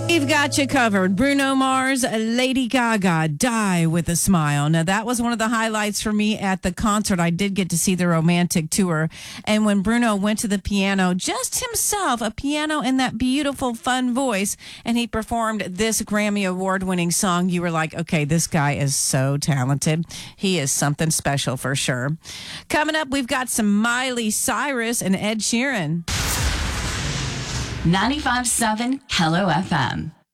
We've got you covered. Bruno Mars, Lady Gaga, Die with a Smile. Now, that was one of the highlights for me at the concert. I did get to see the romantic tour. And when Bruno went to the piano, just himself, a piano and that beautiful, fun voice, and he performed this Grammy Award-winning song, you were like, okay, this guy is so talented. He is something special for sure. Coming up, we've got some Miley Cyrus and Ed Sheeran. 95.7 Hello FM.